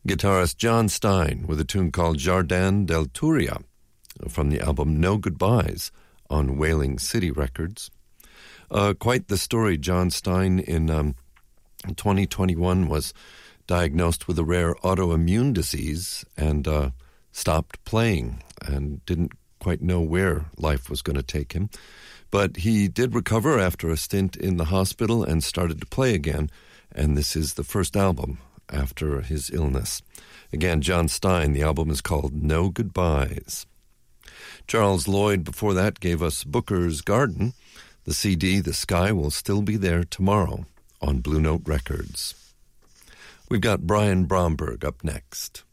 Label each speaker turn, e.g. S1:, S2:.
S1: Guitarist John Stein with a tune called Jardin del Turia from the album No Goodbyes on Wailing City Records. Quite the story. John Stein in 2021 was diagnosed with a rare autoimmune disease and stopped playing and didn't quite know where life was going to take him. But he did recover after a stint in the hospital and started to play again, and this is the first album after his illness. Again, John Stein, the album is called No Goodbyes. Charles Lloyd before that gave us Booker's Garden. The CD, The Sky Will Still Be There Tomorrow on Blue Note Records. We've got Brian Bromberg up next.